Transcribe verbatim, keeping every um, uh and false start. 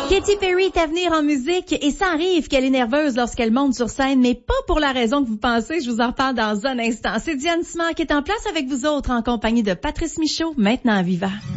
Katy Perry est à venir en musique et ça arrive qu'elle est nerveuse lorsqu'elle monte sur scène, mais pas pour la raison que vous pensez. Je vous en reparle dans un instant. C'est Diane Simard qui est en place avec vous autres en compagnie de Patrice Michaud, maintenant à Viva.